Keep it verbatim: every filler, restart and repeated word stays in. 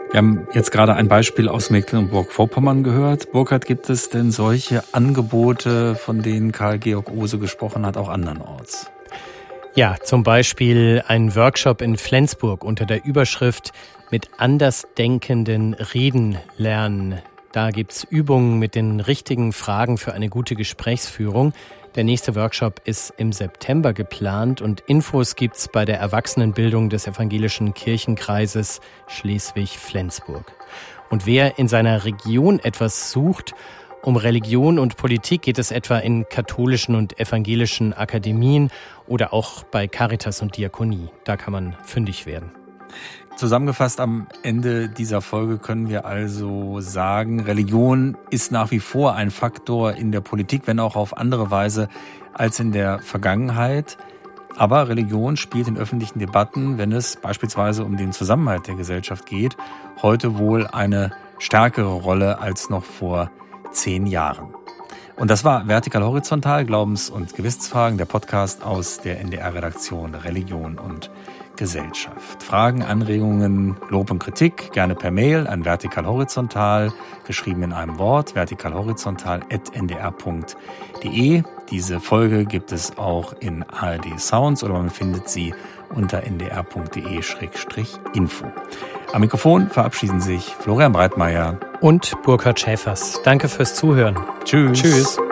Wir haben jetzt gerade ein Beispiel aus Mecklenburg-Vorpommern gehört. Burkhard, gibt es denn solche Angebote, von denen Karl-Georg Ohse gesprochen hat, auch andernorts? Ja, zum Beispiel ein Workshop in Flensburg unter der Überschrift „Mit Andersdenkenden reden lernen". Da gibt's Übungen mit den richtigen Fragen für eine gute Gesprächsführung. Der nächste Workshop ist im September geplant und Infos gibt's bei der Erwachsenenbildung des Evangelischen Kirchenkreises Schleswig-Flensburg. Und wer in seiner Region etwas sucht, um Religion und Politik geht es etwa in katholischen und evangelischen Akademien oder auch bei Caritas und Diakonie. Da kann man fündig werden. Zusammengefasst am Ende dieser Folge können wir also sagen, Religion ist nach wie vor ein Faktor in der Politik, wenn auch auf andere Weise als in der Vergangenheit. Aber Religion spielt in öffentlichen Debatten, wenn es beispielsweise um den Zusammenhalt der Gesellschaft geht, heute wohl eine stärkere Rolle als noch vor zehn Jahren. Und das war Vertikal Horizontal, Glaubens- und Gewissensfragen, der Podcast aus der N D R-Redaktion Religion und Gesellschaft. Fragen, Anregungen, Lob und Kritik gerne per Mail an vertikalhorizontal, geschrieben in einem Wort, vertikalhorizontal at n d r punkt d e. Diese Folge gibt es auch in A R D Sounds oder man findet sie unter n d r punkt d e slash info. Am Mikrofon verabschieden sich Florian Breitmeier und Burkhard Schäfers. Danke fürs Zuhören. Tschüss. Tschüss.